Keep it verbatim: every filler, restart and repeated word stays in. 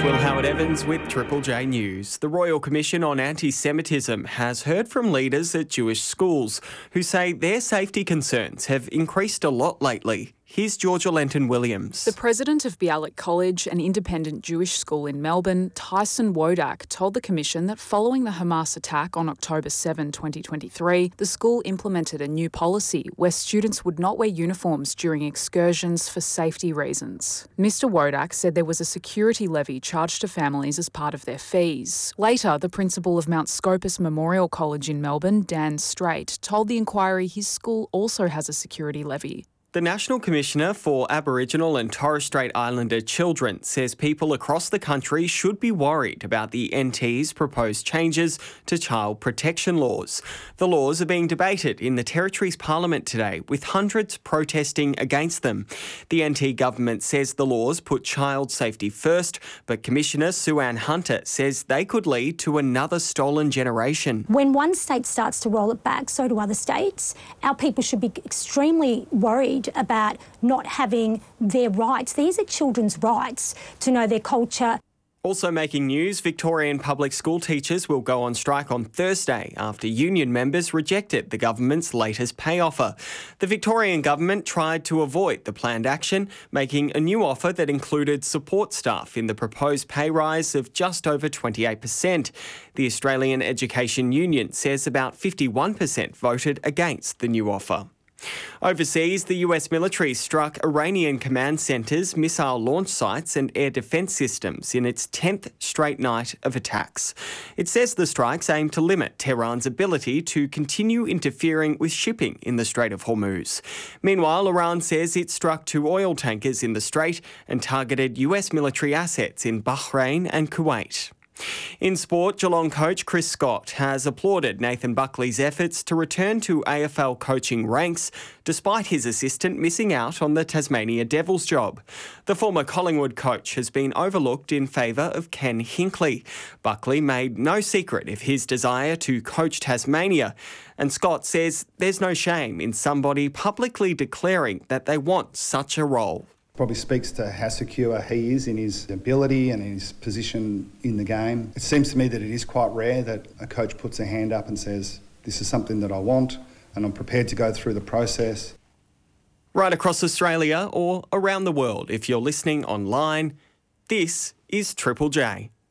Will Howard-Evans with Triple J News. The Royal Commission on Anti-Semitism has heard from leaders at Jewish schools who say their safety concerns have increased a lot lately. Here's Georgia Lenton-Williams. The president of Bialik College, an independent Jewish school in Melbourne, Tyson Wodak, told the Commission that following the Hamas attack on October seventh, twenty twenty-three, the school implemented a new policy where students would not wear uniforms during excursions for safety reasons. Mister Wodak said there was a security levy charged to families as part of their fees. Later, the principal of Mount Scopus Memorial College in Melbourne, Dan Straight, told the inquiry his school also has a security levy. The National Commissioner for Aboriginal and Torres Strait Islander Children says people across the country should be worried about the N T's proposed changes to child protection laws. The laws are being debated in the Territory's Parliament today, with hundreds protesting against them. The N T government says the laws put child safety first, but Commissioner Sue-Ann Hunter says they could lead to another stolen generation. When one state starts to roll it back, so do other states. Our people should be extremely worried about not having their rights. These are children's rights to know their culture. Also making news, Victorian public school teachers will go on strike on Thursday after union members rejected the government's latest pay offer. The Victorian government tried to avoid the planned action, making a new offer that included support staff in the proposed pay rise of just over twenty-eight percent. The Australian Education Union says about fifty-one percent voted against the new offer. Overseas, the U S military struck Iranian command centres, missile launch sites and air defence systems in its tenth straight night of attacks. It says the strikes aim to limit Tehran's ability to continue interfering with shipping in the Strait of Hormuz. Meanwhile, Iran says it struck two oil tankers in the Strait and targeted U S military assets in Bahrain and Kuwait. In sport, Geelong coach Chris Scott has applauded Nathan Buckley's efforts to return to A F L coaching ranks despite his assistant missing out on the Tasmania Devils job. The former Collingwood coach has been overlooked in favour of Ken Hinkley. Buckley made no secret of his desire to coach Tasmania, and Scott says there's no shame in somebody publicly declaring that they want such a role. Probably speaks to how secure he is in his ability and in his position in the game. It seems to me that it is quite rare that a coach puts a hand up and says, this is something that I want and I'm prepared to go through the process. Right across Australia or around the world, if you're listening online, this is Triple J.